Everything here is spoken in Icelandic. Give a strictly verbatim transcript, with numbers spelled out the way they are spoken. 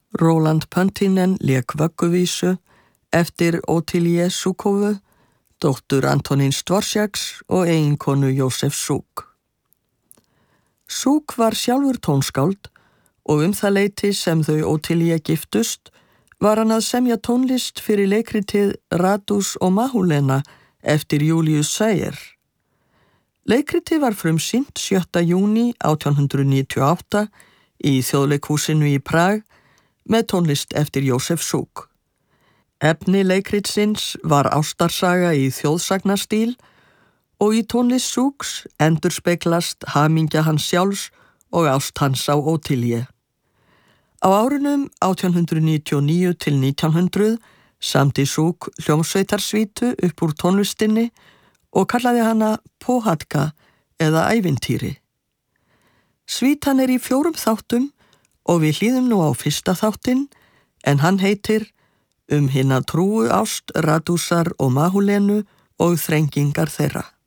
Roland Pöntinen lék vögguvísu eftir Ottilie Žukovu, dóttur Antonins Dvořáks og eiginkonu Jósef Žuk. Žuk var sjálfur tónskáld og um það leyti sem þau Ottilie giftust var hann að semja tónlist fyrir leikritið Radus og Mahulena eftir Julius Sayre. Leikritið var frumsýnt sjötta júní átján hundrað níutíu og átta í Þjóðleikhúsinu í Prag með tónlist eftir Jósef Žuk. Efni leikritsins var ástarsaga í þjóðsagnastíl og í tónlist Žuks endurspeglast hamingja hans sjálfs og ást hans á Ottilie. Á árunum átján hundrað níutíu og níu til nítján hundruð samdi Žuk hljómsveitarsvítu upp úr tónlistinni og kallaði hana Pohádka eða ævintýri. Svítan er í fjórum þáttum og við hlýðum nú á fyrsta þáttinn en hann heitir Um hina trúu ást Radusar og Mahulenu og þrengingar þeirra.